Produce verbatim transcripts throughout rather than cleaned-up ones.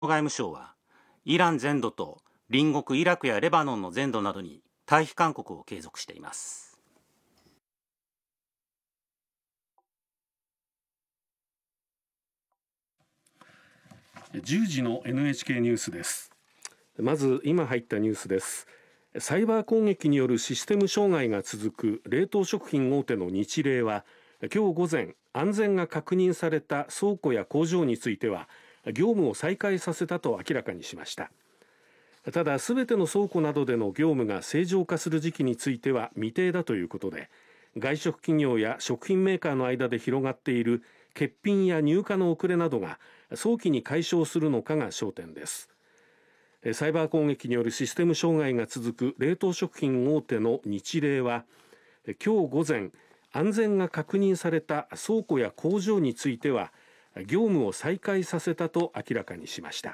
外務省はイラン全土と隣国イラクやレバノンの全土などに退避勧告を継続しています。 じゅうじの エヌエイチケー ニュースです。まず今入ったニュースです。サイバー攻撃によるシステム障害が続く冷凍食品大手のニチレイは今日午前、安全が確認された倉庫や工場については業務を再開させたと明らかにしました。ただ、すべての倉庫などでの業務が正常化する時期については未定だということで、外食企業や食品メーカーの間で広がっている欠品や入荷の遅れなどが早期に解消するのかが焦点です。サイバー攻撃によるシステム障害が続く冷凍食品大手のニチレイは今日午前、安全が確認された倉庫や工場については業務を再開させたと明らかにしました。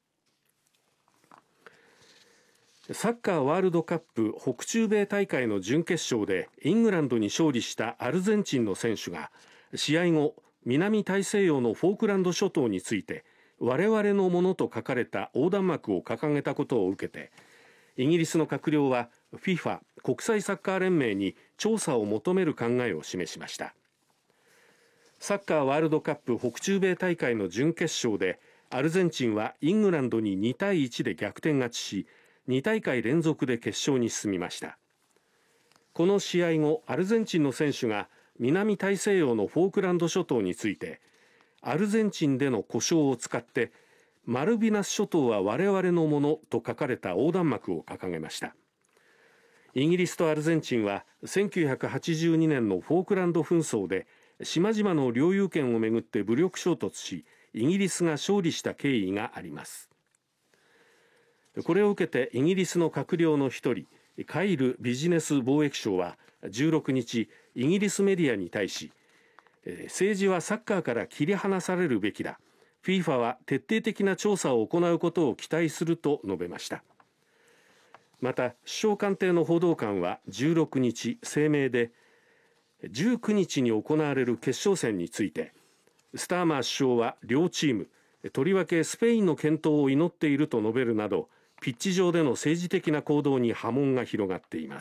サッカーワールドカップ北中米大会の準決勝でイングランドに勝利したアルゼンチンの選手が試合後、南大西洋のフォークランド諸島について我々のものと書かれた横断幕を掲げたことを受けて、イギリスの閣僚は フィファ 国際サッカー連盟に調査を求める考えを示しました。サッカーワールドカップ北中米大会の準決勝でアルゼンチンはイングランドににたいいちで逆転勝ちし、に大会連続で決勝に進みました。この試合後、アルゼンチンの選手が南大西洋のフォークランド諸島についてアルゼンチンでの呼称を使ってマルビナス諸島は我々のものと書かれた横断幕を掲げました。イギリスとアルゼンチンはせんきゅうひゃくはちじゅうにねんのフォークランド紛争で島々の領有権をめぐって武力衝突し、イギリスが勝利した経緯があります。これを受けてイギリスの閣僚の一人、カイルビジネス貿易相はじゅうろくにち、イギリスメディアに対し、政治はサッカーから切り離されるべきだ、 フィファ は徹底的な調査を行うことを期待すると述べました。また、首相官邸の報道官はじゅうろくにち声明で、じゅうくにちに行われる決勝戦についてスターマー首相は両チーム、とりわけスペインの健闘を祈っていると述べるなど、ピッチ上での政治的な行動に波紋が広がっています。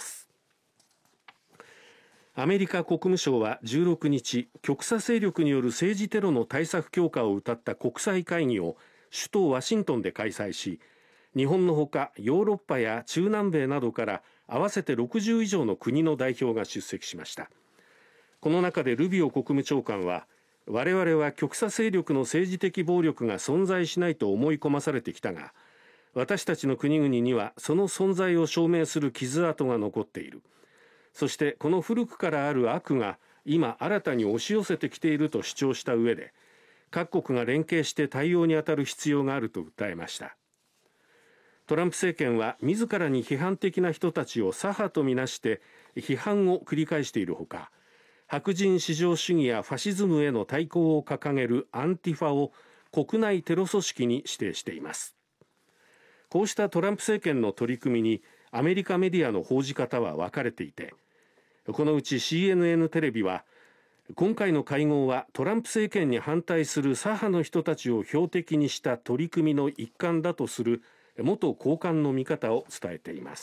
アメリカ国務省はじゅうろくにち、極左勢力による政治テロの対策強化を謳った国際会議を首都ワシントンで開催し、日本のほかヨーロッパや中南米などから合わせてろくじゅういじょうの国の代表が出席しました。この中でルビオ国務長官は、我々は極左勢力の政治的暴力が存在しないと思い込まされてきたが、私たちの国々にはその存在を証明する傷跡が残っている。そしてこの古くからある悪が今新たに押し寄せてきていると主張した上で、各国が連携して対応に当たる必要があると訴えました。トランプ政権は自らに批判的な人たちを左派とみなして批判を繰り返しているほか、白人至上主義やファシズムへの対抗を掲げるアンティファを国内テロ組織に指定しています。こうしたトランプ政権の取り組みにアメリカメディアの報じ方は分かれていて、このうち シーエヌエヌ テレビは、今回の会合はトランプ政権に反対する左派の人たちを標的にした取り組みの一環だとする元高官の見方を伝えています。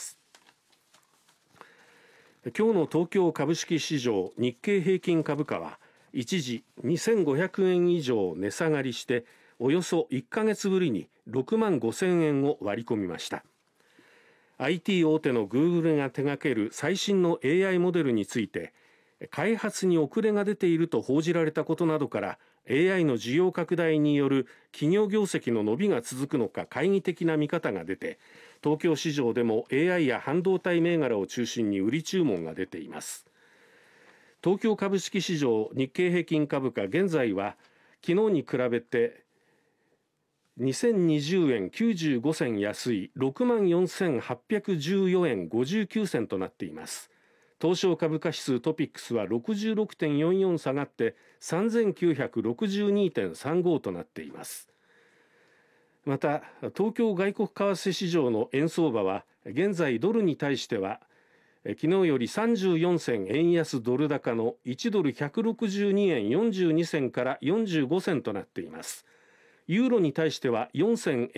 今日の東京株式市場日経平均株価は一時にせんごひゃくえん以上値下がりして、およそいっかげつぶりにろくまんごせんえんを割り込みました。 アイティー 大手のグーグルが手掛ける最新の エーアイ モデルについて、開発に遅れが出ていると報じられたことなどから、 エーアイ の需要拡大による企業業績の伸びが続くのか懐疑的な見方が出て、東京市場でも エーアイ や半導体銘柄を中心に売り注文が出ています。東京株式市場日経平均株価、現在は昨日に比べてにせんにじゅうえんきゅうじゅうごせん安い ろくまんよんせんはっぴゃくじゅうよえんごじゅうきゅうせんとなっています。東証株価指数トピックスは ろくじゅうろくてんよんよん 下がってさんぜんきゅうひゃくろくじゅうにてんさんご となっています。また東京外国為替市場の円相場は現在ドルに対しては昨日よりさんじゅうよんせん円安ドル高のいちドルひゃくろくじゅうにえんよんじゅうにせんからよんじゅうごせんとなっています。ユーロに対してはよんせん